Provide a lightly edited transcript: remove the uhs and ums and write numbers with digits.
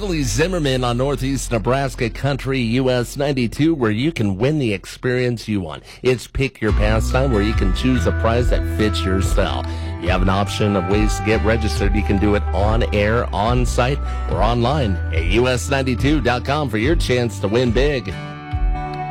Bailey Zimmerman on Northeast Nebraska Country US 92, where you can win the experience you want. It's Pick Your Pastime, where you can choose a prize that fits your style. You have an option of ways to get registered. You can do it on air, on site, or online at us92.com for your chance to win big.